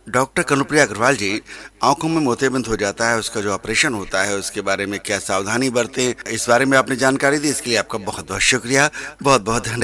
Doctor Kanupriya Agarwal जी, आंखों में मोतियाबिंद हो जाता है, उसका जो ऑपरेशन होता है उसके बारे में क्या सावधानी बरतें, इस बारे में आपने जानकारी दी, इसके लिए आपका बहुत बहुत शुक्रिया। बहुत बहुत धन्यवाद।